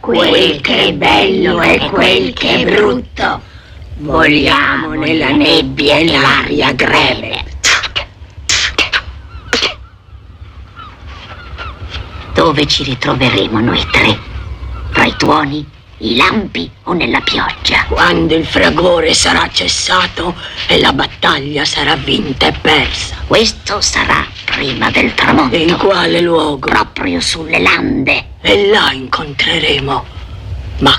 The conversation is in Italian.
quel che è bello e quel che è brutto. Voliamo nella nebbia e l'aria greve. Dove ci ritroveremo noi tre? Fra i tuoni, i lampi o nella pioggia? Quando il fragore sarà cessato e la battaglia sarà vinta e persa. Questo sarà prima del tramonto. In quale luogo? Proprio sulle lande. E là incontreremo